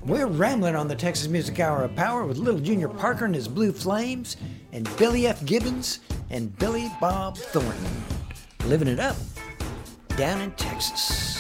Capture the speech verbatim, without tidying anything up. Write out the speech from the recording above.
We're rambling on the Texas Music Hour of Power with Little Junior Parker and his Blue Flames, and Billy F. Gibbons and Billy Bob Thornton. Living it up down in Texas.